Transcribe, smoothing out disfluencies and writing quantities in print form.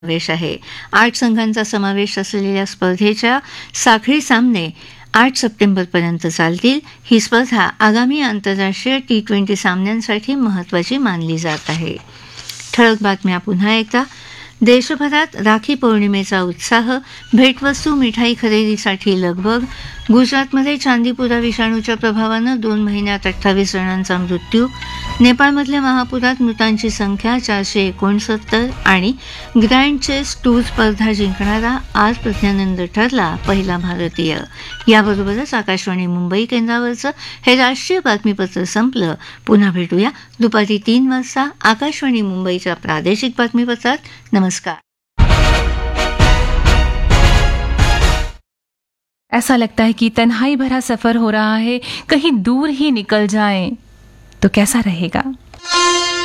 समावेश आहे. 8 संघांचा समावेश असलेल्या स्पर्धेच्या साखळी सामने 8 सप्टेंबरपर्यंत चालतील. ही स्पर्धा आगामी आंतरराष्ट्रीय T20 सामन्यांसाठी महत्त्वाची मानली जात आहे. ठळक बातम्या पुन्हा एकदा. देशभरात राखी पौर्णिमेचा उत्साह, भेटवस्तू मिठाई खरेदीसाठी लगबग. गुजरातमध्ये चांदीपुरा विषाणूच्या प्रभावानं 2 महिन्यात 28 जणांचा मृत्यू. नेपाळमधल्या महापुरात मृतांची संख्या 469 आणि ग्रँड चेस टूर स्पर्धा जिंकणारा आज प्रज्ञानंद ठरला पहिला भारतीय. याबरोबरच आकाशवाणी मुंबई केंद्रावरचं हे राष्ट्रीय बातमीपत्र संपलं. पुन्हा भेटूया दुपारी 3 वाजता आकाशवाणी मुंबईच्या प्रादेशिक बातमीपत्रात. नमस्कार. ऐसा लगता है कि तन्हाई भरा सफर हो रहा है, कहीं दूर ही निकल जाएं तो कैसा रहेगा.